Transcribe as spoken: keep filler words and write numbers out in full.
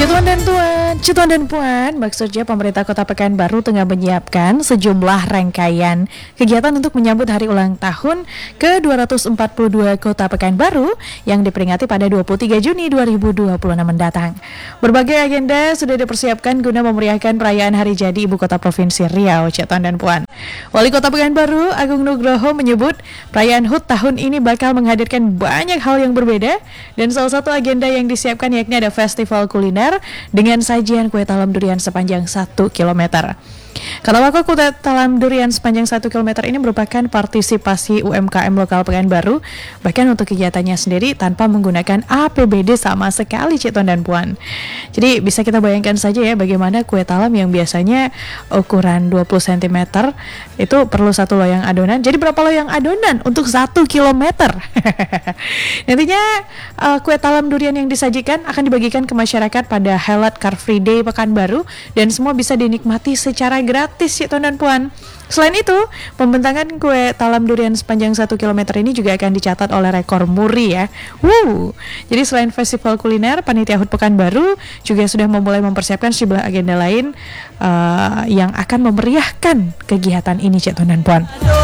Cituan dan Tuan, Cituan dan Puan, maksudnya pemerintah Kota Pekanbaru tengah menyiapkan sejumlah rangkaian kegiatan untuk menyambut hari ulang tahun ke dua ratus empat puluh dua Kota Pekanbaru yang diperingati pada dua puluh tiga Juni dua ribu dua puluh enam mendatang. Berbagai agenda sudah dipersiapkan guna memeriahkan perayaan hari jadi Ibu Kota Provinsi Riau, Cituan dan Puan. Wali Kota Pekanbaru, Agung Nugroho, menyebut perayaan H U T tahun ini bakal menghadirkan banyak hal yang berbeda dan salah satu agenda yang disiapkan yakni ada festival kuliner dengan sajian kue talam durian sepanjang satu kilometer. Kalau wakil kue talam durian sepanjang satu kilometer ini merupakan partisipasi U M K M lokal Pekanbaru, bahkan untuk kegiatannya sendiri tanpa menggunakan A P B D sama sekali, Cituan dan Puan. Jadi bisa kita bayangkan saja ya bagaimana kue talam yang biasanya ukuran dua puluh sentimeter itu perlu satu loyang adonan. Jadi berapa loyang adonan untuk satu kilometer? Nantinya uh, kue talam durian yang disajikan akan dibagikan ke masyarakat pada Highlight Car Free Day Pekanbaru dan semua bisa dinikmati secara gratis, Cituan dan Puan. Selain itu, pembentangan kue talam durian sepanjang satu kilometer ini juga akan dicatat oleh rekor muri ya. Wuh. Jadi selain festival kuliner, Panitia H U T Pekanbaru juga sudah memulai mempersiapkan sejumlah agenda lain uh, yang akan memeriahkan kegiatan ini, Cituan dan Puan.